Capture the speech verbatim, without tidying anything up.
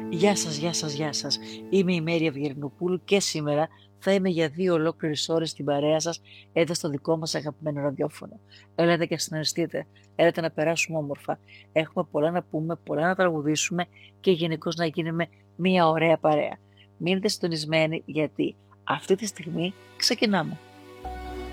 Γεια σας, γεια σας, γεια σας. Είμαι η Μέρη Αυγερνοπούλου και σήμερα θα είμαι για δύο ολόκληρες ώρες στην παρέα σας εδώ στο δικό μας αγαπημένο ραδιόφωνο. Έλατε και συνεργαστείτε, έλατε να περάσουμε όμορφα. Έχουμε πολλά να πούμε, πολλά να τραγουδήσουμε και γενικώς να γίνουμε μια ωραία παρέα. Μείνετε συντονισμένοι γιατί αυτή τη στιγμή ξεκινάμε.